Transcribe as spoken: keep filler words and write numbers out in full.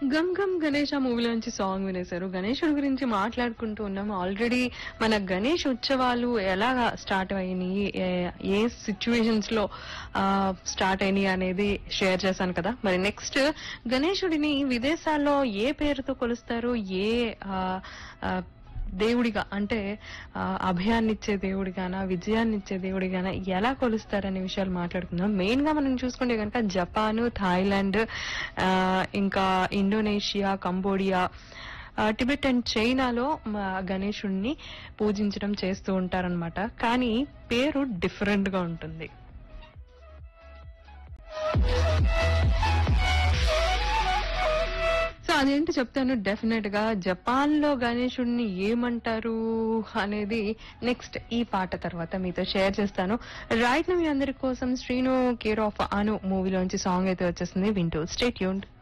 Gum gum Ganesh ఆ మూవీలోంచి song వినేశారు. గణేశుడి గురించి మాట్లాడుకుంటూ ఉన్నాము. ఆల్రెడీ మన గణేష్ ఉత్సవాలు ఎలా స్టార్ట్ అయినాయి, ఏ- ఏ సిచ్యువేషన్స్ లో స్టార్ట్ అయినాయి అనేది షేర్ చేశాను కదా. మరి నెక్స్ట్ గణేశుడిని విదేశాల్లో ఏ పేరుతో కొలుస్తారు, ఏ ఆ, ఆ, దేవుడిగా అంటే ఆ, అభయాన్నిచ్చే దేవుడిగానా, విజయాన్నిచ్చే దేవుడిగానా ఎలా కొలుస్తారనే విషయాలు మాట్లాడుకుందాం. మెయిన్ గా మనం చూసుకుంటే కనుక జపాన్, థాయిలాండ్, ఆ, ఇంకా ఇండోనేషియా, కంబోడియా, ఆ, టిబెట్ అండ్ చైనాలో మ- గణేశుణ్ణి పూజించడం చేస్తూ ఉంటారనమాట. కానీ పేరు డిఫరెంట్ గా ఉంటుంది. సో అదేంటి చెప్తాను డెఫినెట్ గా. జపాన్ లో గణేశుడిని ఏమంటారు అనేది నెక్స్ట్ ఈ పాట తర్వాత మీతో షేర్ చేస్తాను. రైట్ మీ అందరి కోసం Srinu care of Anu మూవీలోంచి song అయితే వచ్చేసింది, వింటూ స్టే ట్యూన్డ్.